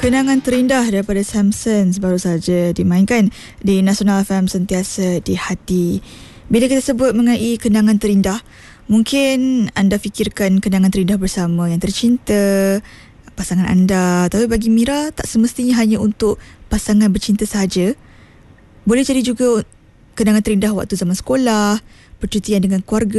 Kenangan terindah daripada Samsons baru saja dimainkan di Nasional FM Sentiasa di Hati. Bila kita sebut mengenai kenangan terindah, mungkin anda fikirkan kenangan terindah bersama yang tercinta, pasangan anda. Tapi bagi Mira, tak semestinya hanya untuk pasangan bercinta sahaja. Boleh jadi juga kenangan terindah waktu zaman sekolah, percutian dengan keluarga,